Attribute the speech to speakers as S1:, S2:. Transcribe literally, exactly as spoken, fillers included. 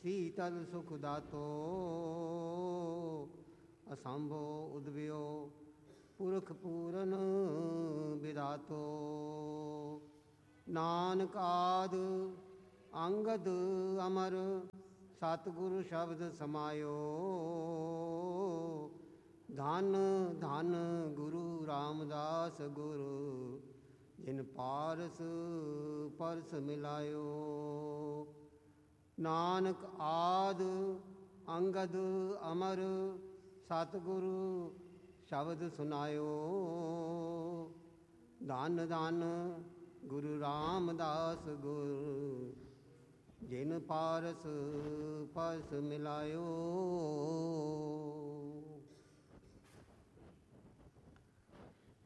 S1: ਸੀਤਲ ਸੁਖ ਦਾਤੋ ਅਸੰਭੋ ਉਦਵਿਓ ਪੁਰਖ ਪੂਰਨ ਵਿਦਾਤੋ। ਨਾਨਕ ਆਦ ਅੰਗਦ ਅਮਰ ਸਤਿਗੁਰ ਸ਼ਬਦ ਸਮਾਇਓ। ਧਨ ਧਨ ਗੁਰੂ ਰਾਮਦਾਸ ਗੁਰ ਜਿਨ ਪਾਰਸ ਪਰਸ ਮਿਲਾਇਓ। ਨਾਨਕ ਆਦ ਅੰਗਦ ਅਮਰ ਸਤਿਗੁਰੂ ਸ਼ਬਦ ਸੁਨਾਇਓ। ਧਨ ਧਨ ਗੁਰੂ ਰਾਮਦਾਸ ਗੁਰ ਜਿਨ ਪਾਰਸ ਪਰਸ ਮਿਲਾਇਓ।